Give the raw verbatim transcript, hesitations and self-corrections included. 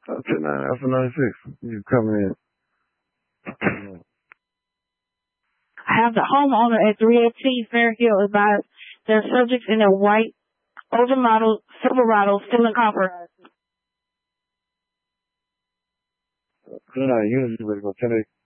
Uh, ten nine Alpha ninety-six. You coming in. I have the homeowner at three eighteen Fairhill advised their subjects in a white older model Silverado still in compromise. ten nine units, you ready to go ten eight.